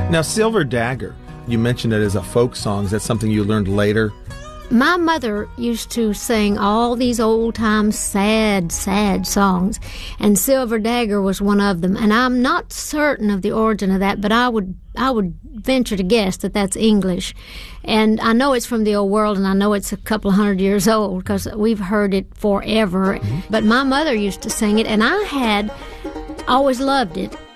Now, Silver Dagger, you mentioned it as a folk song. Is that something you learned later? My mother used to sing all these old-time sad, sad songs, and Silver Dagger was one of them. And I'm not certain of the origin of that, but I would venture to guess that that's English. And I know it's from the old world, and I know it's a couple hundred years old because we've heard it forever. But my mother used to sing it, and I had always loved it.